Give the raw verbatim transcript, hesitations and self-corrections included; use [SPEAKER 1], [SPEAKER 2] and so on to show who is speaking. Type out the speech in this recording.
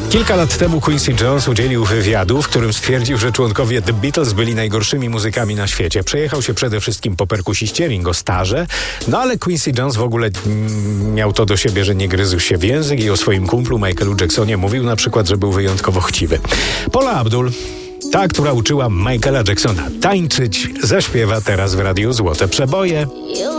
[SPEAKER 1] Kilka lat temu Quincy Jones udzielił wywiadu, w którym stwierdził, że członkowie The Beatles byli najgorszymi muzykami na świecie. Przejechał się przede wszystkim po perkusiście Ringo Starrze, no ale Quincy Jones w ogóle mm, miał to do siebie, że nie gryzł się w język i o swoim kumplu Michaelu Jacksonie mówił na przykład, że był wyjątkowo chciwy. Paula Abdul, ta, która uczyła Michaela Jacksona tańczyć, zaśpiewa teraz w radiu Złote Przeboje.